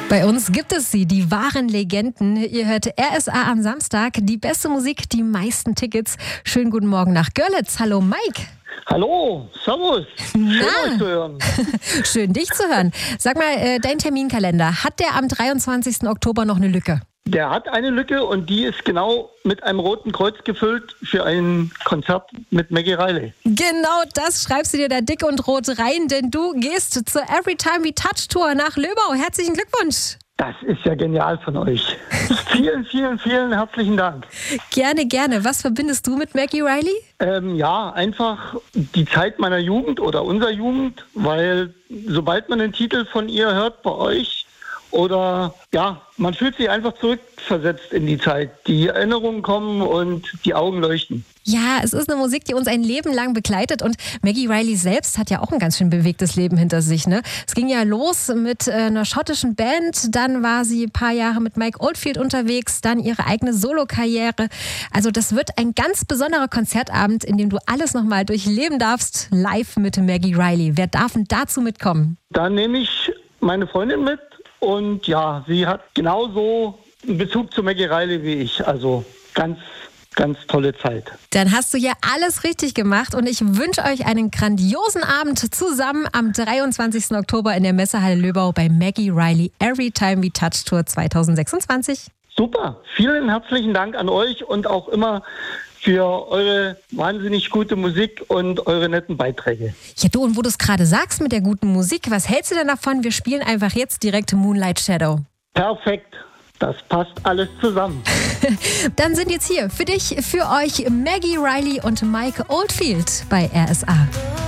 Bei uns gibt es sie, die wahren Legenden. Ihr hört RSA am Samstag, die beste Musik, die meisten Tickets. Schönen guten Morgen nach Görlitz. Hallo Mike. Hallo, servus. Schön euch zu hören. Schön dich zu hören. Sag mal, dein Terminkalender, hat der am 23. Oktober noch eine Lücke? Der hat eine Lücke und die ist genau mit einem roten Kreuz gefüllt für ein Konzert mit Maggie Reilly. Genau das schreibst du dir da dick und rot rein, denn du gehst zur Every Time We Touch Tour nach Löbau. Herzlichen Glückwunsch. Das ist ja genial von euch. Vielen, vielen, vielen herzlichen Dank. Gerne, gerne. Was verbindest du mit Maggie Reilly? Ja, einfach die Zeit meiner Jugend oder unserer Jugend, weil sobald man den Titel von ihr hört bei euch, oder ja, man fühlt sich einfach zurückversetzt in die Zeit. Die Erinnerungen kommen und die Augen leuchten. Ja, es ist eine Musik, die uns ein Leben lang begleitet, und Maggie Reilly selbst hat ja auch ein ganz schön bewegtes Leben hinter sich, ne? Es ging ja los mit einer schottischen Band, dann war sie ein paar Jahre mit Mike Oldfield unterwegs, dann ihre eigene Solokarriere. Also das wird ein ganz besonderer Konzertabend, in dem du alles nochmal durchleben darfst, live mit Maggie Reilly. Wer darf denn dazu mitkommen? Da nehme ich meine Freundin mit. Und ja, sie hat genauso einen Bezug zu Maggie Reilly wie ich. Also ganz, ganz tolle Zeit. Dann hast du ja alles richtig gemacht und ich wünsche euch einen grandiosen Abend zusammen am 23. Oktober in der Messehalle Löbau bei Maggie Reilly Every Time We Touch Tour 2026. Super, vielen herzlichen Dank an euch und auch immer für eure wahnsinnig gute Musik und eure netten Beiträge. Ja, du, und wo du es gerade sagst mit der guten Musik, was hältst du denn davon? Wir spielen einfach jetzt direkt Moonlight Shadow. Perfekt, das passt alles zusammen. Dann sind jetzt hier für dich, für euch Maggie Reilly und Mike Oldfield bei RSA.